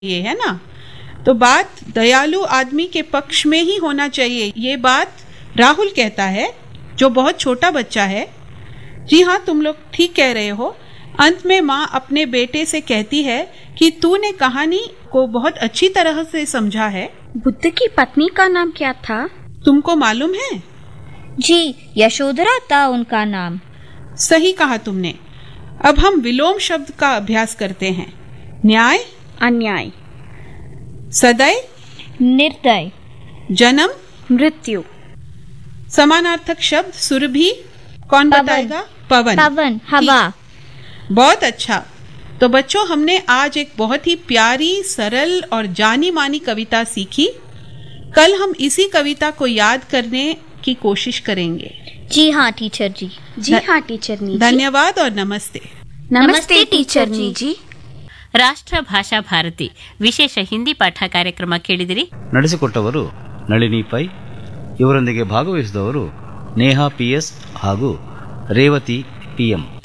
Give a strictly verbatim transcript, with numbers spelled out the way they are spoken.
ये है ना। तो बात दयालु आदमी के पक्ष में ही होना चाहिए, ये बात राहुल कहता है जो बहुत छोटा बच्चा है। जी हाँ, तुम लोग ठीक कह रहे हो। अंत में माँ अपने बेटे से कहती है कि तूने कहानी को बहुत अच्छी तरह से समझा है। बुद्ध की पत्नी का नाम क्या था? तुमको मालूम है? जी, यशोधरा था उनका नाम। सही कहा तुमने। अब हम विलोम शब्द का अभ्यास करते हैं। न्याय, अन्याय, सदय, निर्दय, जन्म, मृत्यु। समानार्थक शब्द सुरभि, कौन पवन, बताएगा? पवन, पवन, हवा। बहुत अच्छा। तो बच्चों, हमने आज एक बहुत ही प्यारी, सरल और जानी मानी कविता सीखी। कल हम इसी कविता को याद करने की कोशिश करेंगे। जी हाँ टीचर जी। जी हाँ टीचर नी जी। धन्यवाद और नमस्ते। नमस्ते टीचर नी जी। ರಾಷ್ಟ್ರ ಭಾಷಾ ಭಾರತಿ ವಿಶೇಷ ಹಿಂದಿ ಪಾಠ ಕಾರ್ಯಕ್ರಮ ಕೇಳಿದಿರಿ. ನಡೆಸಿಕೊಟ್ಟವರು ನಳಿನಿ ಪೈ. ಇವರೊಂದಿಗೆ ಭಾಗವಹಿಸಿದವರು ನೇಹಾ ಪಿಎಸ್ ಹಾಗೂ ರೇವತಿ ಪಿಎಂ.